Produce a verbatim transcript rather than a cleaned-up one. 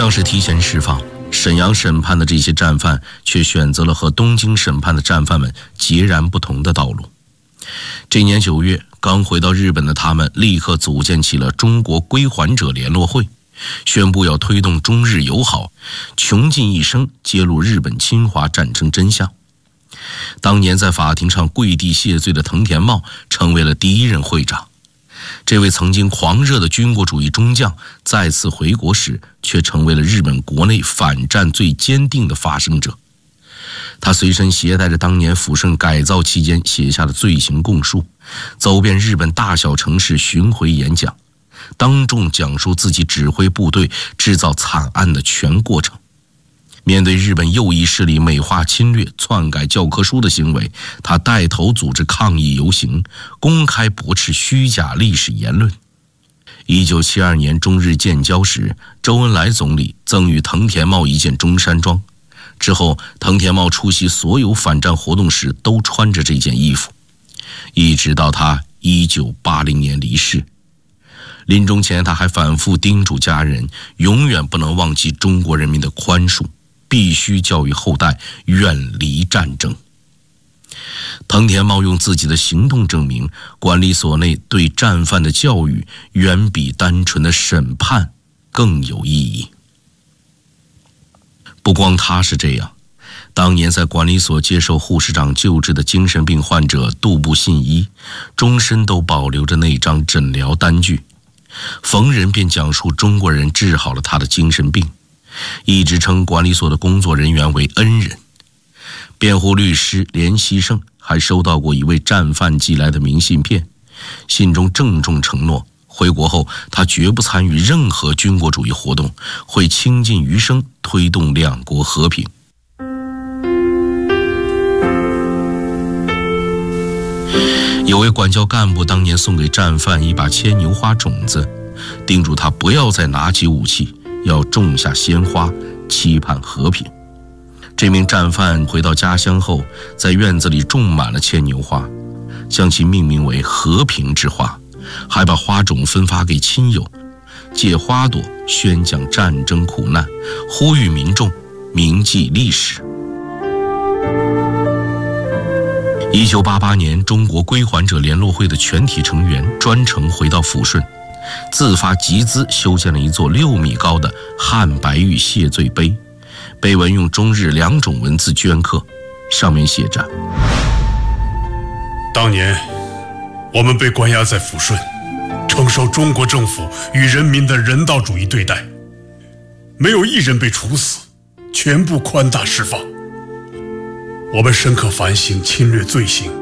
样是提前释放，沈阳审判的这些战犯却选择了和东京审判的战犯们截然不同的道路。这年九月，刚回到日本的他们立刻组建起了中国归还者联络会，宣布要推动中日友好，穷尽一生揭露日本侵华战争真相。当年在法庭上跪地谢罪的藤田茂成为了第一任会长。这位曾经狂热的军国主义中将再次回国时，却成为了日本国内反战最坚定的发声者。他随身携带着当年抚顺改造期间写下的罪行供述，走遍日本大小城市巡回演讲，当众讲述自己指挥部队制造惨案的全过程。面对日本右翼势力美化侵略、篡改教科书的行为，他带头组织抗议游行，公开驳斥虚假历史言论。一九七二年中日建交时，周恩来总理赠予藤田茂一件中山装，之后藤田茂出席所有反战活动时都穿着这件衣服，一直到他一九八零年离世。临终前，他还反复叮嘱家人，永远不能忘记中国人民的宽恕，必须教育后代远离战争。藤田茂用自己的行动证明，管理所内对战犯的教育远比单纯的审判更有意义。不光他是这样，当年在管理所接受护士长救治的精神病患者杜布信一，终身都保留着那张诊疗单据，逢人便讲述中国人治好了他的精神病，一直称管理所的工作人员为恩人。辩护律师连锡胜还收到过一位战犯寄来的明信片，信中郑重承诺，回国后他绝不参与任何军国主义活动，会倾尽余生推动两国和平。有位管教干部当年送给战犯一把牵牛花种子，叮嘱他不要再拿起武器，要种下鲜花，期盼和平。这名战犯回到家乡后，在院子里种满了牵牛花，将其命名为和平之花，还把花种分发给亲友，借花朵宣讲战争苦难，呼吁民众铭记历史。一九八八年，中国归还者联络会的全体成员专程回到抚顺，自发集资修建了一座六米高的汉白玉谢罪碑，碑文用中日两种文字镌刻，上面写着： 当年我们被关押在抚顺，承受中国政府与人民的人道主义对待，没有一人被处死，全部宽大释放。我们深刻反省侵略罪行，